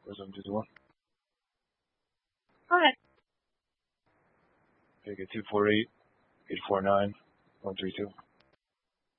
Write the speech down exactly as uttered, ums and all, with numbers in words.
four seven two two one. Go ahead. Take it two four eight eight four nine one three two.